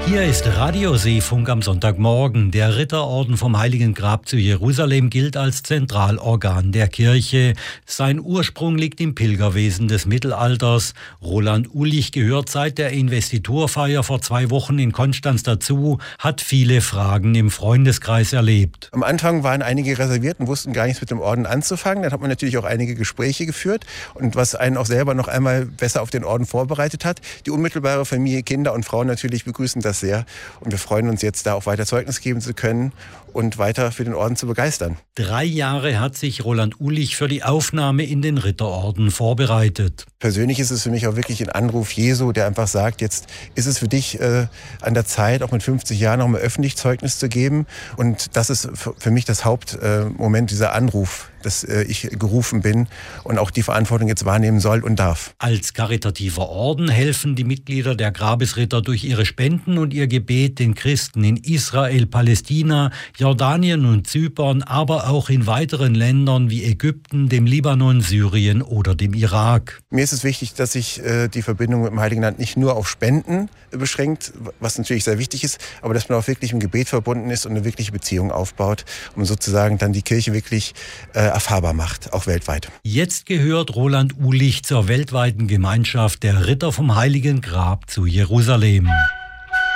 Hier ist Radio Seefunk am Sonntagmorgen. Der Ritterorden vom Heiligen Grab zu Jerusalem gilt als Zentralorgan der Kirche. Sein Ursprung liegt im Pilgerwesen des Mittelalters. Roland Ulich gehört seit der Investiturfeier vor 2 Wochen in Konstanz dazu, hat viele Fragen im Freundeskreis erlebt. Am Anfang waren einige reserviert und wussten gar nichts mit dem Orden anzufangen. Dann hat man natürlich auch einige Gespräche geführt und was einen auch selber noch einmal besser auf den Orden vorbereitet hat. Die unmittelbare Familie, Kinder und Frauen natürlich begrüßen das sehr. Und wir freuen uns jetzt, da auch weiter Zeugnis geben zu können und weiter für den Orden zu begeistern. 3 Jahre hat sich Roland Ulich für die Aufnahme in den Ritterorden vorbereitet. Persönlich ist es für mich auch wirklich ein Anruf Jesu, der einfach sagt, jetzt ist es für dich an der Zeit, auch mit 50 Jahren noch mal öffentlich Zeugnis zu geben. Und das ist für mich das Hauptmoment, dieser Anruf, dass ich gerufen bin und auch die Verantwortung jetzt wahrnehmen soll und darf. Als karitativer Orden helfen die Mitglieder der Grabesritter durch ihre Spenden und ihr Gebet den Christen in Israel, Palästina, Jordanien und Zypern, aber auch in weiteren Ländern wie Ägypten, dem Libanon, Syrien oder dem Irak. Mir ist es wichtig, dass sich die Verbindung mit dem Heiligen Land nicht nur auf Spenden beschränkt, was natürlich sehr wichtig ist, aber dass man auch wirklich im Gebet verbunden ist und eine wirkliche Beziehung aufbaut, um sozusagen dann die Kirche wirklich erfahrbar macht, auch weltweit. Jetzt gehört Roland Ulich zur weltweiten Gemeinschaft der Ritter vom Heiligen Grab zu Jerusalem.